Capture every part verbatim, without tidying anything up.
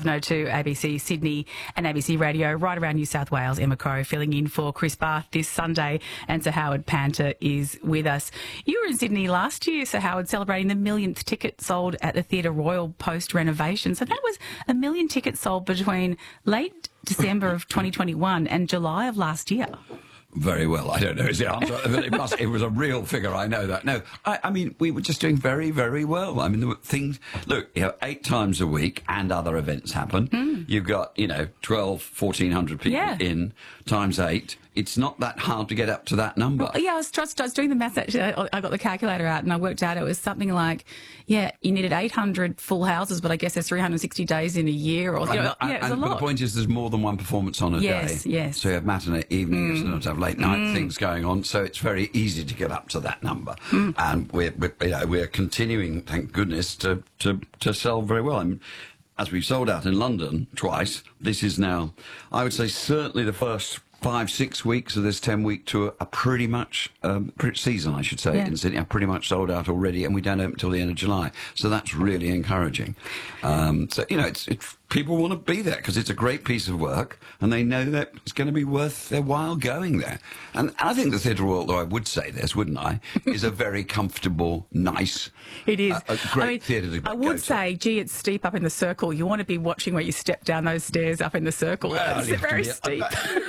seven oh two A B C Sydney and A B C Radio right around New South Wales. Emma Crow filling in for Chris Barth this Sunday, and Sir Howard Panter is with us. You were in Sydney last year, Sir Howard, celebrating the millionth ticket sold at the Theatre Royal post-renovation. So that was a million tickets sold between late December of twenty twenty-one and July of last year. Very well. I don't know is the answer. It, must, it was a real figure. I know that. No, I, I mean, we were just doing very, very well. I mean, there were things, look, you know, eight times a week and other events happen. Mm. You've got, you know, twelve, fourteen hundred people yeah. in times eight. It's not that hard to get up to that number. Well, yeah, I was, just, I was doing the maths actually. I, I got the calculator out and I worked out it was something like, yeah, you needed eight hundred full houses, but I guess there's three hundred sixty days in a year. Or, you know, and, yeah, it was and, a lot. But the point is there's more than one performance on a yes, day. Yes, yes. So you have matinee evenings, mm. and you have late night mm. things going on. So it's very easy to get up to that number. Mm. And we're, we're, you know, we're continuing, thank goodness, to, to, to sell very well. I mean, as we've sold out in London twice, this is now, I would say, certainly the first five, six weeks of this ten-week tour are pretty much, um, pretty season, I should say, yeah. in Sydney, are pretty much sold out already, and we don't open until the end of July. So that's really encouraging. Um, so, you know, it's, it's people want to be there because it's a great piece of work, and they know that it's going to be worth their while going there. And I think the Theatre Royal, though I would say this, wouldn't I, is a very comfortable, nice, it is. Uh, a great I mean, theatre to I go would to. say, gee, it's steep up in the circle. You want to be watching where you step down those stairs up in the circle. Well, it's you have to very be- steep.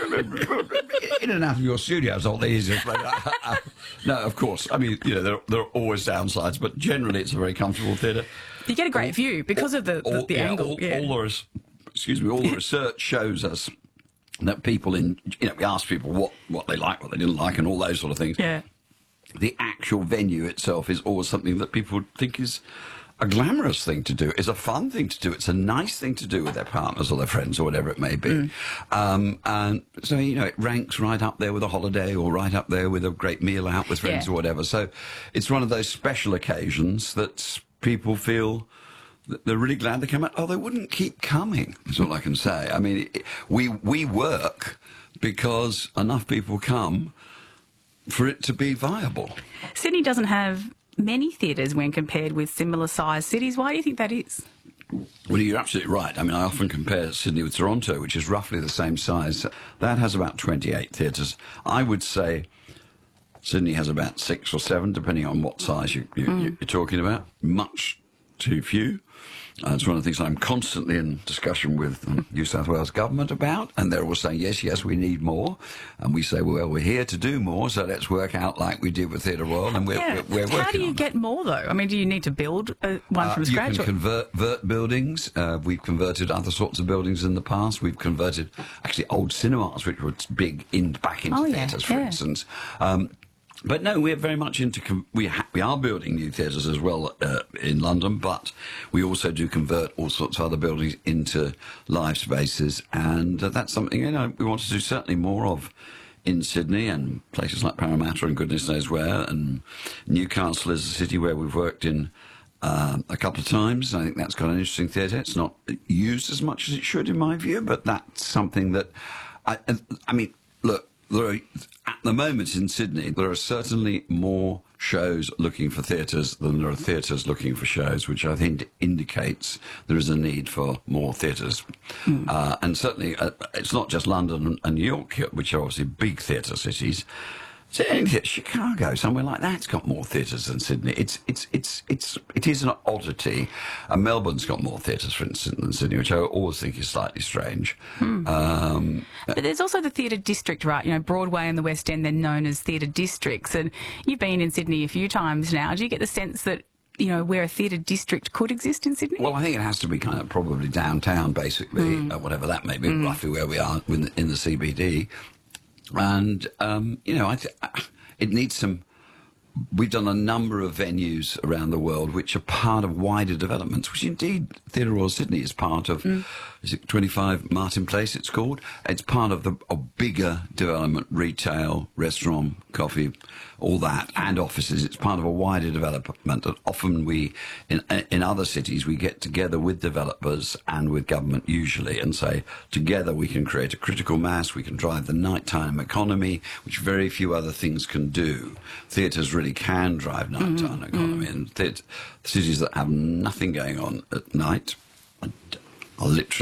In and out of your studios, all the easiest place. No, of course. I mean, you know, there, there are always downsides, but generally it's a very comfortable theatre. You get a great all, view because all, of the, the, all, the yeah, angle. All, yeah. all the res- excuse me, all the research shows us that people in, you know, we ask people what, what they like, what they didn't like, and all those sort of things. Yeah. The actual venue itself is always something that people think is a glamorous thing to do. It's a fun thing to do. It's a nice thing to do with their partners or their friends or whatever it may be. Mm. Um, and so, you know, it ranks right up there with a holiday or right up there with a great meal out with friends yeah. or whatever. So it's one of those special occasions that people feel that they're really glad they come out. Oh, they wouldn't keep coming, is all I can say. I mean, it, we, we work because enough people come for it to be viable. Sydney doesn't have many theatres when compared with similar-sized cities. Why do you think that is? Well, you're absolutely right. I mean, I often compare Sydney with Toronto, which is roughly the same size. That has about twenty-eight theatres. I would say Sydney has about six or seven, depending on what size you, you, mm. you're talking about. Much too few. Uh, it's one of the things I'm constantly in discussion with um, New South Wales government about, and they're all saying, yes, yes, we need more. And we say, well, we're here to do more, so let's work out like we did with Theatre Royal, and we're, yeah. we're, we're working on How do you that. get more, though? I mean, do you need to build uh, one uh, from scratch? You can or? convert, convert buildings. Uh, we've converted other sorts of buildings in the past. We've converted, actually, old cinemas, which were big in, back into oh, yeah. theatres, for yeah. instance. Um, But no, we're very much into, com- we, ha- we are building new theatres as well uh, in London, but we also do convert all sorts of other buildings into live spaces, and uh, that's something, you know, we want to do certainly more of in Sydney and places like Parramatta and goodness knows where, and Newcastle is a city where we've worked in uh, a couple of times. I think that's got an interesting theatre. It's not used as much as it should, in my view, but that's something that, I, I mean, look, there are, at the moment in Sydney, there are certainly more shows looking for theatres than there are theatres looking for shows, which I think indicates there is a need for more theatres. Mm. Uh, and certainly, uh, it's not just London and New York, which are obviously big theatre cities. So Chicago, somewhere like that's got more theatres than Sydney. It's it's it's it's it is an oddity. Uh, Melbourne's got more theatres, for instance, than Sydney, which I always think is slightly strange. Hmm. Um, but there's also the theatre district, right? You know, Broadway and the West End, they're known as theatre districts. And you've been in Sydney a few times now. Do you get the sense that, you know, where a theatre district could exist in Sydney? Well, I think it has to be kind of probably downtown, basically, mm. uh, whatever that may be, mm. roughly where we are in the, in the C B D. And, um, you know, I th- it needs some... We've done a number of venues around the world which are part of wider developments, which indeed Theatre Royal Sydney is part of. Mm. Is it twenty-five Martin Place it's called? It's part of the a bigger development, retail, restaurant, coffee, all that, and offices. It's part of a wider development. And often we, in, in other cities, we get together with developers and with government usually and say, together we can create a critical mass, we can drive the nighttime economy, which very few other things can do. Theatres really can drive nighttime mm, economy, mm. and theatre, cities that have nothing going on at night are literally